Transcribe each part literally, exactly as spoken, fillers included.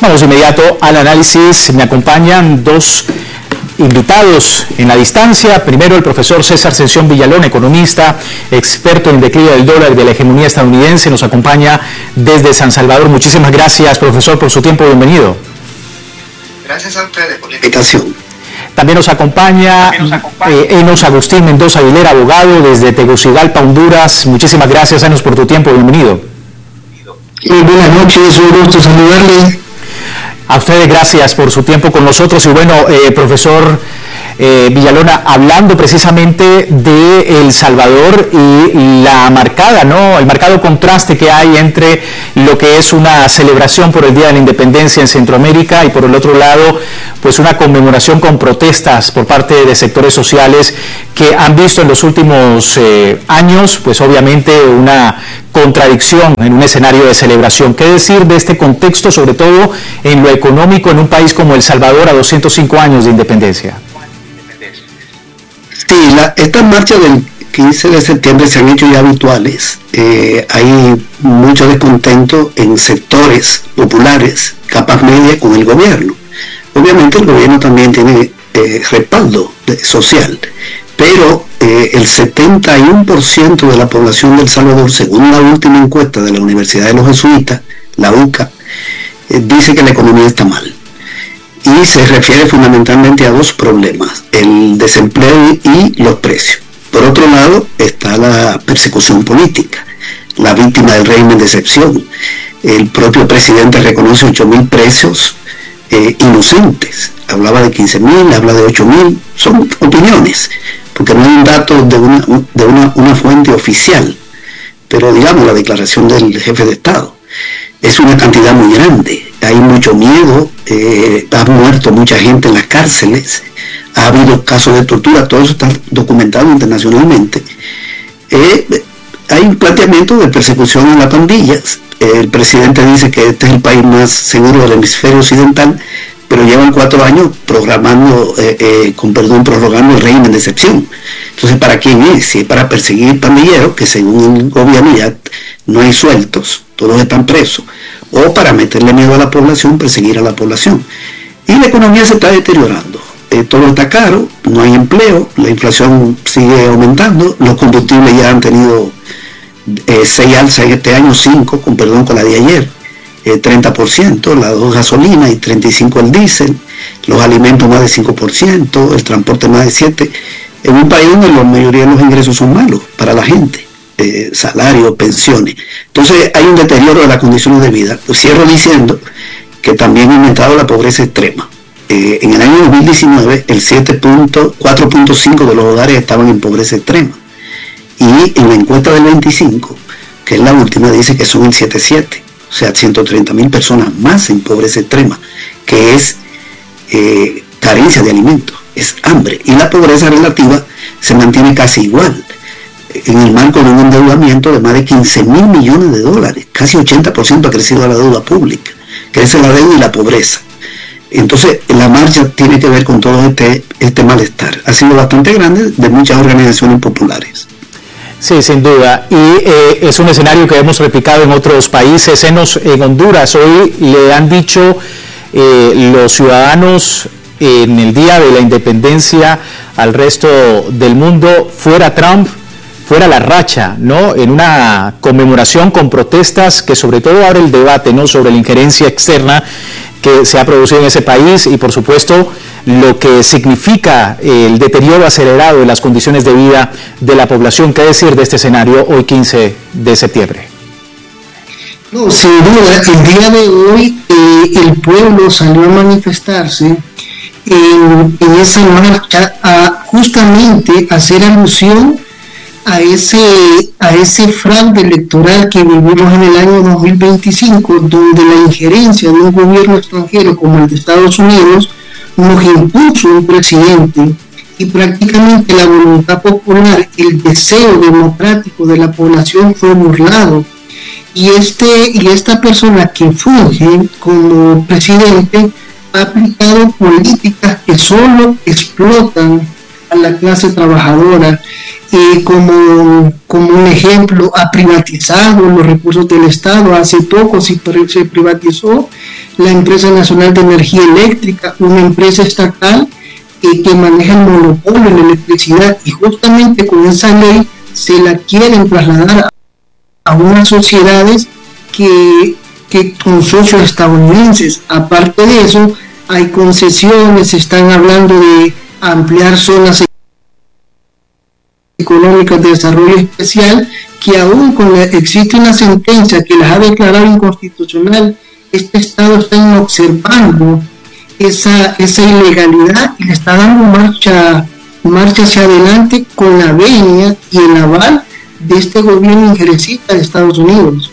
Vamos de inmediato al análisis. Me acompañan dos invitados en la distancia. Primero, el profesor César Ascensión Villalón, economista, experto en declive del dólar y de la hegemonía estadounidense. Nos acompaña desde San Salvador. Muchísimas gracias, profesor, por su tiempo. Bienvenido. Gracias a ustedes por la invitación. También nos acompaña, También nos acompaña. Eh, Enos Agustín Mendoza Aguilera, abogado desde Tegucigalpa, Honduras. Muchísimas gracias, Enos, por tu tiempo. Bienvenido. Muy buenas noches, un gusto saludarle. A ustedes gracias por su tiempo con nosotros. Y bueno, eh, profesor eh, Villalona, hablando precisamente de El Salvador y la marcada, ¿no? El marcado contraste que hay entre lo que es una celebración por el Día de la Independencia en Centroamérica y por el otro lado, pues una conmemoración con protestas por parte de sectores sociales que han visto en los últimos eh, años, pues obviamente una contradicción en un escenario de celebración. ¿Qué decir de este contexto, sobre todo en lo económico, en un país como El Salvador a doscientos cinco años de independencia? Sí, la, estas marchas del quince de septiembre se han hecho ya habituales. Eh, hay mucho descontento en sectores populares, capas medias, con el gobierno. Obviamente el gobierno también tiene eh, respaldo social, pero eh, el setenta y uno por ciento de la población de El Salvador, según la última encuesta de la Universidad de los Jesuitas, la U C A, eh, dice que la economía está mal. Y se refiere fundamentalmente a dos problemas, el desempleo y los precios. Por otro lado está la persecución política, la víctima del régimen de excepción. El propio presidente reconoce ocho mil presos eh, inocentes, hablaba de quince mil, habla de ocho mil, son opiniones, porque no hay un dato de una, de una, una fuente oficial, pero digamos la declaración del jefe de Estado. Es una cantidad muy grande, hay mucho miedo, eh, ha muerto mucha gente en las cárceles, ha habido casos de tortura, todo eso está documentado internacionalmente. Eh, hay un planteamiento de persecución a las pandillas. Eh, el presidente dice que este es el país más seguro del hemisferio occidental, pero llevan cuatro años programando, eh, eh, con perdón, prorrogando el régimen de excepción. Entonces, ¿para quién es? Si es para perseguir pandilleros, que según el gobierno ya no hay sueltos, todos están presos, o para meterle miedo a la población, perseguir a la población. Y la economía se está deteriorando. Eh, todo está caro, no hay empleo, la inflación sigue aumentando, los combustibles ya han tenido eh, seis alzas este año, cinco, con perdón, con la de ayer. Eh, treinta por ciento, la dos gasolina y treinta y cinco por ciento el diésel, los alimentos más de cinco por ciento, el transporte más de siete por ciento, en un país donde la mayoría de los ingresos son malos para la gente, eh, salarios, pensiones. Entonces hay un deterioro de las condiciones de vida. Cierro diciendo que también ha aumentado la pobreza extrema. Eh, en el año dos mil diecinueve el cuatro punto cinco de los hogares estaban en pobreza extrema, y en la encuesta del veinticinco, que es la última, dice que son el siete punto siete. O sea, ciento treinta mil personas más en pobreza extrema, que es eh, carencia de alimentos, es hambre. Y la pobreza relativa se mantiene casi igual, en el marco de un endeudamiento de más de quince mil millones de dólares, casi ochenta por ciento ha crecido la deuda pública, crece la deuda y la pobreza. Entonces, la marcha tiene que ver con todo este, este malestar. Ha sido bastante grande de muchas organizaciones populares. Sí, sin duda, y eh, es un escenario que hemos replicado en otros países. En, en Honduras hoy le han dicho eh, los ciudadanos en el Día de la Independencia al resto del mundo, fuera Trump, fuera la racha, ¿no? En una conmemoración con protestas que sobre todo abre el debate, ¿no?, sobre la injerencia externa que se ha producido en ese país y por supuesto lo que significa el deterioro acelerado de las condiciones de vida de la población. ¿Qué decir de este escenario hoy quince de septiembre? No, sin duda, el día de hoy eh, el pueblo salió a manifestarse en, en esa marcha a justamente hacer alusión a ese, a ese fraude electoral que vivimos en el año dos mil veinticinco, donde la injerencia de un gobierno extranjero como el de Estados Unidos nos impuso un presidente y prácticamente la voluntad popular, el deseo democrático de la población fue burlado. Y, este, y esta persona que funge como presidente ha aplicado políticas que solo explotan a la clase trabajadora. Eh, como, como un ejemplo, ha privatizado los recursos del Estado. Hace poco se, se privatizó la Empresa Nacional de Energía Eléctrica, una empresa estatal eh, que maneja el monopolio de la electricidad, y justamente con esa ley se la quieren trasladar a unas sociedades que, que con socios estadounidenses. Aparte de eso, hay concesiones, se están hablando de ampliar zonas económicas de desarrollo especial, que aún con la, existe una sentencia que las ha declarado inconstitucional, este Estado está observando esa, esa ilegalidad y le está dando marcha, marcha hacia adelante con la venia y el aval de este gobierno ingresista de Estados Unidos.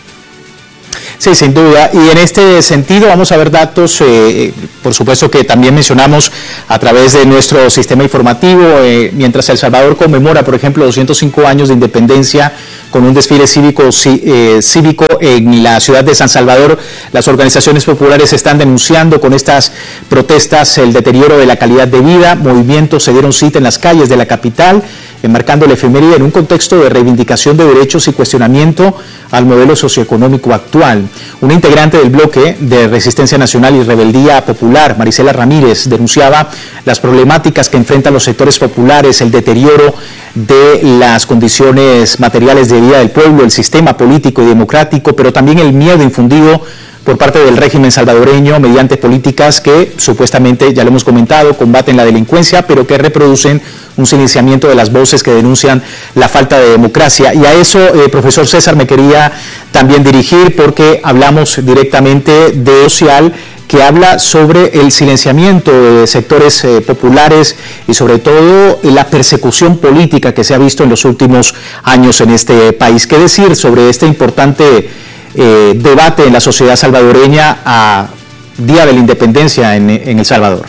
Sí, sin duda. Y en este sentido vamos a ver datos, eh, por supuesto que también mencionamos a través de nuestro sistema informativo, eh, mientras El Salvador conmemora, por ejemplo, doscientos cinco años de independencia con un desfile cívico, eh, cívico en la ciudad de San Salvador. Las organizaciones populares están denunciando con estas protestas el deterioro de la calidad de vida. Movimientos se dieron cita en las calles de la capital, enmarcando la efeméride en un contexto de reivindicación de derechos y cuestionamiento al modelo socioeconómico actual. Una integrante del bloque de Resistencia Nacional y Rebeldía Popular, Marisela Ramírez, denunciaba las problemáticas que enfrentan los sectores populares, el deterioro de las condiciones materiales de vida del pueblo, el sistema político y democrático, pero también el miedo infundido por parte del régimen salvadoreño mediante políticas que supuestamente, ya lo hemos comentado, combaten la delincuencia, pero que reproducen un silenciamiento de las voces que denuncian la falta de democracia. Y a eso, eh, profesor César, me quería también dirigir, porque hablamos directamente de social, que habla sobre el silenciamiento de sectores eh, populares y sobre todo eh, la persecución política que se ha visto en los últimos años en este país. ¿Qué decir sobre este importante eh, debate en la sociedad salvadoreña a Día de la Independencia en, en El Salvador?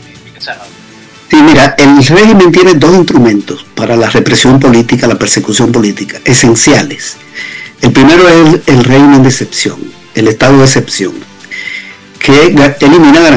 Sí, mira, el régimen tiene dos instrumentos para la represión política, la persecución política, esenciales. El primero es el, el régimen de excepción, el estado de excepción, que elimina,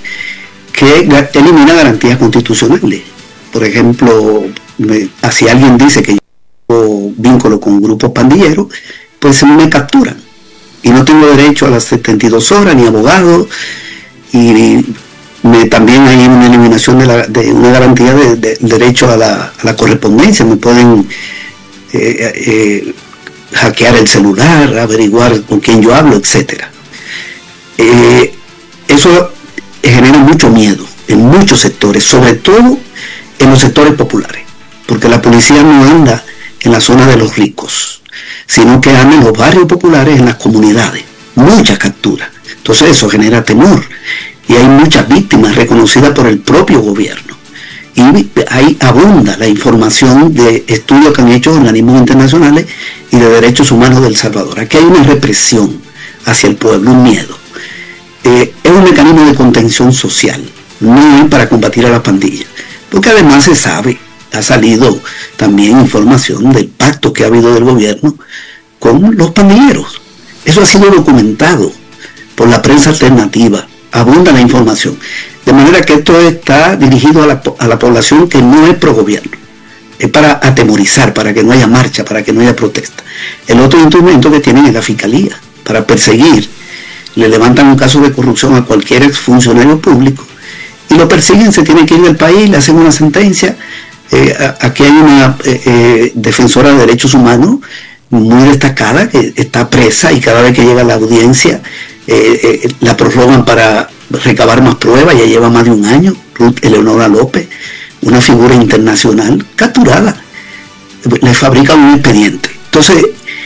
que elimina garantías constitucionales. Por ejemplo, me, si alguien dice que yo vínculo con grupos pandilleros, pues me capturan y no tengo derecho a las setenta y dos horas, ni abogado, y me, también hay una eliminación de, la, de una garantía de, de derecho a la, a la correspondencia. Me pueden eh, eh, hackear el celular, averiguar con quién yo hablo, etcétera. Eh, eso genera mucho miedo en muchos sectores, sobre todo en los sectores populares, porque la policía no anda en la zona de los ricos, sino que anda en los barrios populares, en las comunidades, muchas capturas. Entonces eso genera temor y hay muchas víctimas reconocidas por el propio gobierno, y ahí abunda la información de estudios que han hecho organismos internacionales y de derechos humanos de El Salvador. Aquí hay una represión hacia el pueblo, un miedo. Eh, es un mecanismo de contención social, no es para combatir a la pandilla, porque además se sabe, ha salido también información del pacto que ha habido del gobierno con los pandilleros. Eso ha sido documentado por la prensa alternativa, abunda la información, de manera que esto está dirigido a la, a la población que no es pro gobierno, es para atemorizar, para que no haya marcha, para que no haya protesta. El otro instrumento que tienen es la fiscalía, para perseguir. Le levantan un caso de corrupción a cualquier exfuncionario público y lo persiguen, se tiene que ir del país, le hacen una sentencia. Eh, aquí hay una eh, eh, defensora de derechos humanos muy destacada que está presa y cada vez que llega a la audiencia eh, eh, la prorrogan para recabar más pruebas. Ya lleva más de un año. Ruth Eleonora López, una figura internacional, capturada, le fabrican un expediente. Entonces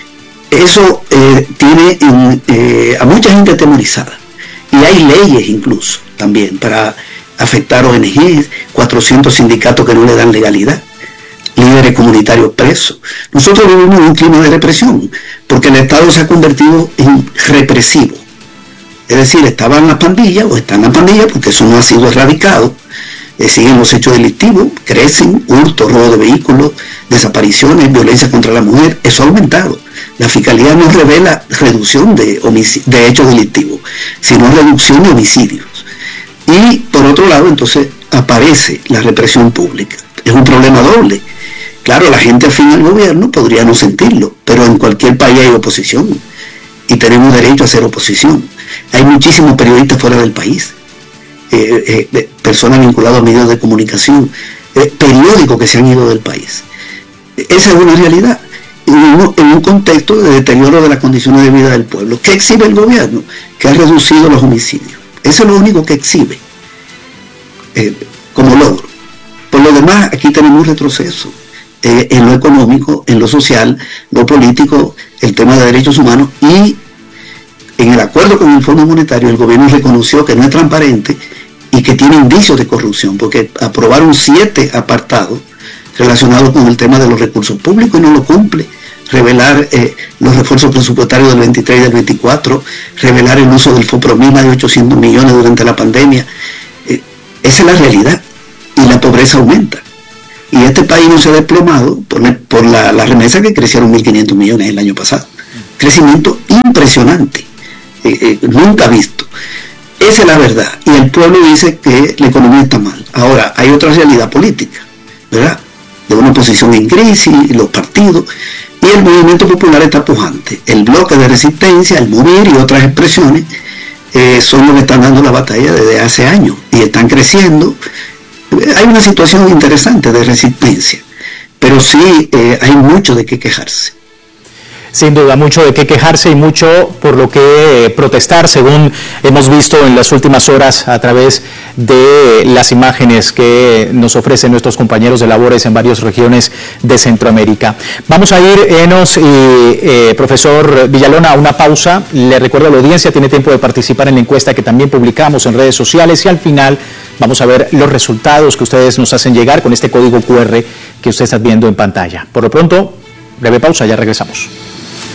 eso eh, tiene eh, a mucha gente atemorizada, y hay leyes incluso también para afectar O N Ges, cuatrocientos sindicatos que no le dan legalidad, líderes comunitarios presos. Nosotros vivimos en un clima de represión, porque el Estado se ha convertido en represivo. Es decir, estaban las pandillas, o están las pandillas, porque eso no ha sido erradicado, eh, siguen los hechos delictivos, crecen, hurto, robo de vehículos, desapariciones, violencia contra la mujer, eso ha aumentado. La Fiscalía no revela reducción de, de hechos delictivos, sino reducción de homicidios. Y por otro lado, entonces, aparece la represión pública. es un problema doble. Claro, la gente afín al gobierno podría no sentirlo, pero en cualquier país hay oposición y tenemos derecho a hacer oposición. Hay muchísimos periodistas fuera del país, eh, eh, personas vinculadas a medios de comunicación, eh, periódicos que se han ido del país. Esa es una realidad, en un, en un contexto de deterioro de las condiciones de vida del pueblo. ¿Qué exhibe el gobierno? Que ha reducido los homicidios. Eso es lo único que exhibe eh, como logro. Por lo demás, aquí tenemos un retroceso eh, en lo económico, en lo social, lo político, el tema de derechos humanos, y en el acuerdo con el Fondo Monetario el gobierno reconoció que no es transparente y que tiene indicios de corrupción, porque aprobaron siete apartados relacionados con el tema de los recursos públicos y no lo cumple. Revelar eh, los refuerzos presupuestarios del veintitrés y del veinticuatro, revelar el uso del FOPROMI, más de ochocientos millones durante la pandemia. Eh, esa es la realidad, y la pobreza aumenta. Y este país no se ha desplomado por, la, por la, la remesa, que crecieron mil quinientos millones el año pasado. Crecimiento impresionante, eh, eh, nunca visto. Esa es la verdad, y el pueblo dice que la economía está mal. Ahora, hay otra realidad política, ¿verdad?, de una oposición en crisis, los partidos, y el movimiento popular está pujante. El bloque de resistencia, el MOVIR y otras expresiones eh, son los que están dando la batalla desde hace años y están creciendo. Hay una situación interesante de resistencia, pero sí eh, hay mucho de qué quejarse. Sin duda, mucho de qué quejarse y mucho por lo que protestar, según hemos visto en las últimas horas a través de las imágenes que nos ofrecen nuestros compañeros de labores en varias regiones de Centroamérica. Vamos a ir, Enos y eh, profesor Villalona, a una pausa. Le recuerdo a la audiencia, tiene tiempo de participar en la encuesta que también publicamos en redes sociales, y al final vamos a ver los resultados que ustedes nos hacen llegar con este código cu erre que usted está viendo en pantalla. Por lo pronto, breve pausa, ya regresamos.